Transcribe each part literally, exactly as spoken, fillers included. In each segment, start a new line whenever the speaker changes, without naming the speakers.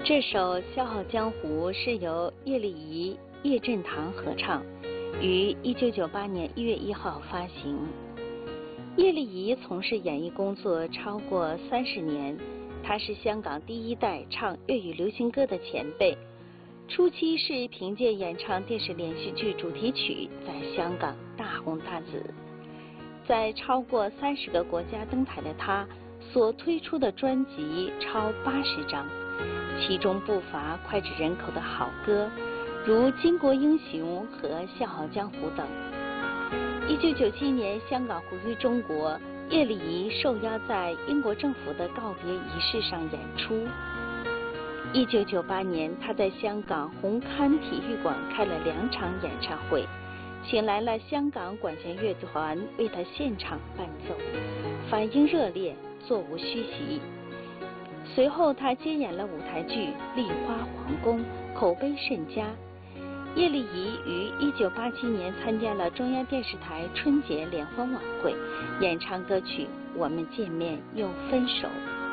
这首《笑傲江湖》是由叶丽仪、叶振棠合唱，于一九九八年一月一号发行。叶丽仪从事演艺工作超过三十年，她是香港第一代唱粤语流行歌的前辈。初期是凭借演唱电视连续剧主题曲在香港大红大紫，在超过三十个国家登台的她所推出的专辑超八十张，其中不乏脍炙人口的好歌，如《巾帼英雄》和《笑傲江湖》等。一九九七年，香港回归中国，叶丽仪受邀在英国政府的告别仪式上演出。一九九八年，她在香港红磡体育馆开了两场演唱会，请来了香港管弦乐团为她现场伴奏，反应热烈，座无虚席。随后，她接演了舞台剧《丽花皇宫》，口碑甚佳。叶丽仪于一九八七年参加了中央电视台春节联欢晚会，演唱歌曲《我们见面又分手》。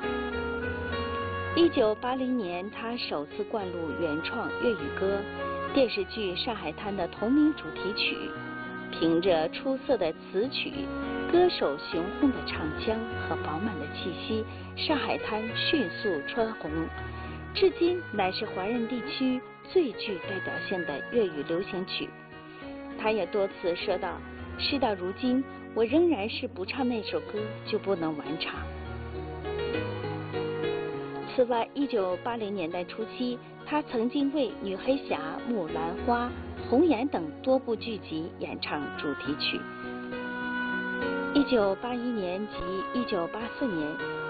一九八零年，她首次灌录原创粤语歌，电视剧《上海滩》的同名主题曲。凭着出色的词曲、歌手雄厚的唱腔和饱满的气息，《上海滩》迅速蹿红，至今乃是华人地区最具代表性的粤语流行曲。她也多次说道：“事到如今，我仍然是不唱那首歌就不能完场。”此外，一九八零年代初期，她曾经为《女黑侠》《木兰花》《红颜》等多部剧集演唱主题曲。一九八一年及一九八四年，